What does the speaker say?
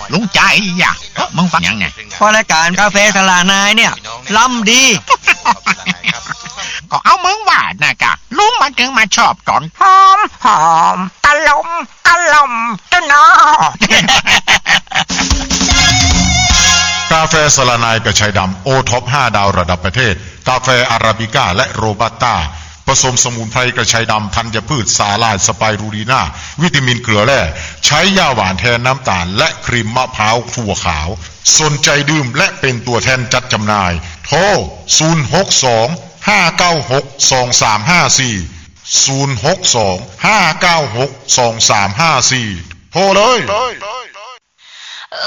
ลุงใจอ่ะมึงฟังยังไงพอรายการกาแฟสลานายเนี่ยล้ำดีก็เอามึงว่านะกะลุงมันถึงมาชอบตอนหอมตะลมตะนอกาแฟสลานายกระชายดำโอท็อป5ดาวระดับประเทศกาแฟอาราบิก้าและโรบัสต้าผสมสมุนไพรกระชายดำธัญพืชสาลายสไปรูลีนาวิตามินเกลือแร่ใช้ยาหวานแทนน้ำตาลและครีมมะพร้าวถั่วขาวสนใจดื่มและเป็นตัวแทนจัดจำหน่ายโทร062-596-2354 062-596-2354 โทรเลย